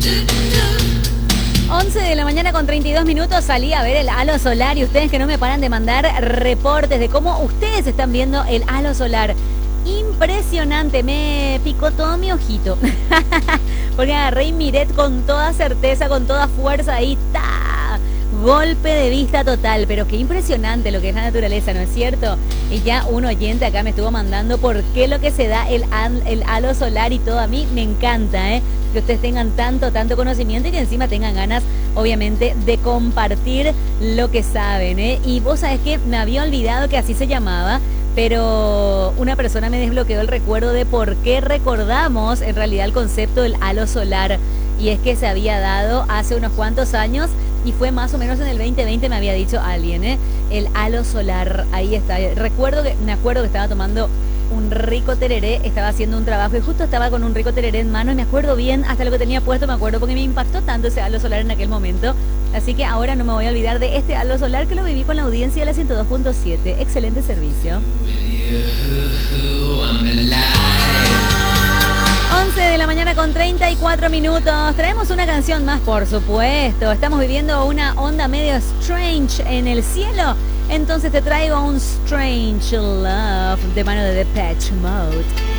11 de la mañana con 32 minutos, salí a ver el halo solar y ustedes que no me paran de mandar reportes de cómo ustedes están viendo el halo solar. Impresionante, me picó todo mi ojito. Porque agarré y miré con toda certeza, con toda fuerza ahí, ¡ta! Golpe de vista total, pero qué impresionante lo que es la naturaleza, ¿no es cierto? Y ya un oyente acá me estuvo mandando por qué lo que se da el halo solar y todo. A mí me encanta, que ustedes tengan tanto conocimiento y que encima tengan ganas, obviamente, de compartir lo que saben, Y vos sabés que me había olvidado que así se llamaba, pero una persona me desbloqueó el recuerdo de por qué recordamos en realidad el concepto del halo solar. Y es que se había dado hace unos cuantos años y fue más o menos en el 2020, me había dicho alguien, el halo solar. Ahí está. Me acuerdo que estaba tomando un rico tereré, estaba haciendo un trabajo y justo estaba con un rico tereré en mano y me acuerdo bien, hasta lo que tenía puesto me acuerdo porque me impactó tanto ese halo solar en aquel momento. Así que ahora no me voy a olvidar de este halo solar que lo viví con la audiencia de la 102.7. Excelente servicio. 11 de la mañana con 34 minutos. Traemos una canción más, por supuesto. Estamos viviendo una onda medio strange en el cielo. Entonces te traigo un Strange Love de mano de Depeche Mode.